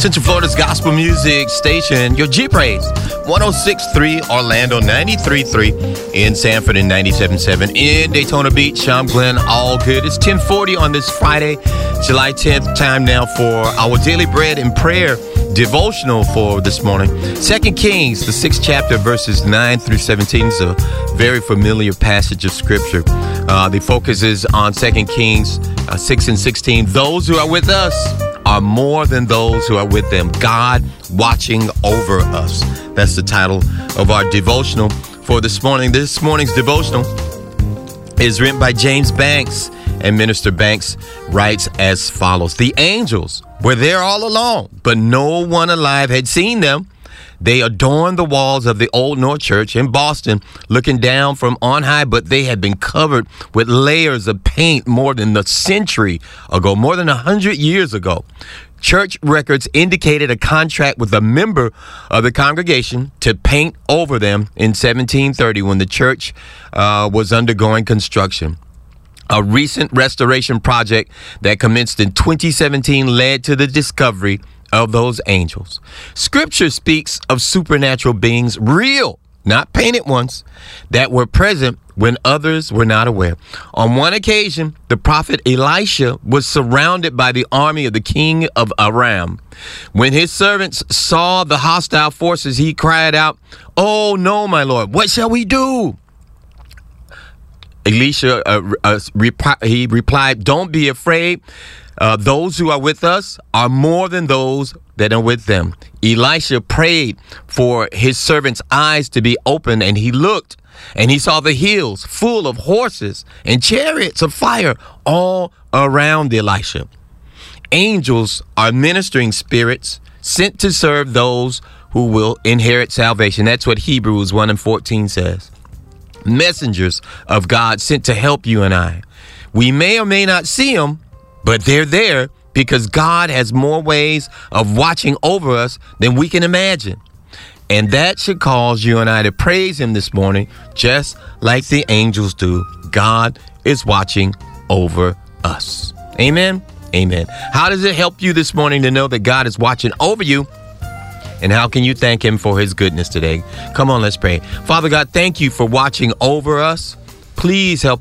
Central Florida's gospel music station, your G Praise, 106.3 Orlando, 93.3 in Sanford, and 97.7 in Daytona Beach. I'm Glenn Allgood. It's 10:40 on this Friday, July 10th. Time now for our Daily Bread and Prayer devotional for this morning. 2 Kings, the 6th chapter, verses 9 through 17 is a very familiar passage of Scripture. The focus is on 2 Kings 6 and 16. Those who are with us are more than those who are with them. God watching over us. That's the title of our devotional for this morning. This morning's devotional is written by James Banks, and Minister Banks writes as follows. The angels were there all along, but no one alive had seen them. They adorned the walls of the Old North Church in Boston, looking down from on high, but they had been covered with layers of paint more than a century ago, more than 100 years ago. Church records indicated a contract with a member of the congregation to paint over them in 1730 when the church was undergoing construction. A recent restoration project that commenced in 2017 led to the discovery of those angels. Scripture speaks of supernatural beings, real, not painted ones, that were present when others were not aware. On one occasion, the prophet Elisha was surrounded by the army of the king of Aram. When his servants saw the hostile forces, he cried out, "Oh no, my Lord, what shall we do?" Elisha replied, "Don't be afraid. Those who are with us are more than those that are with them." Elisha prayed for his servant's eyes to be open, and he looked, and he saw the hills full of horses and chariots of fire all around Elisha. Angels are ministering spirits sent to serve those who will inherit salvation. That's what Hebrews 1 and 14 says. Messengers of God sent to help you and I. We may or may not see them, but they're there because God has more ways of watching over us than we can imagine. And that should cause you and I to praise him this morning, just like the angels do. God is watching over us. Amen. Amen. How does it help you this morning to know that God is watching over you? And how can you thank him for his goodness today? Come on, let's pray. Father God, thank you for watching over us. Please help